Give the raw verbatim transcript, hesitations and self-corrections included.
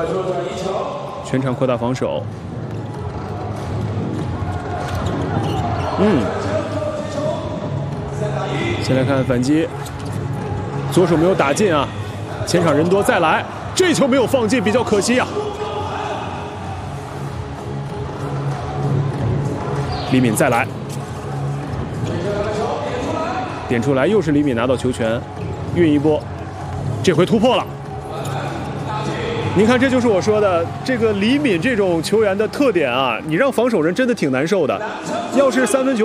全场扩大防守。嗯，先来看反击，左手没有打进啊，前场人多，再来，这球没有放进，比较可惜啊。李敏再来，点出来，又是李敏拿到球权，运一波，这回突破了。您看，这就是我说的这个李敏这种球员的特点啊，你让防守人真的挺难受的。要是三分球。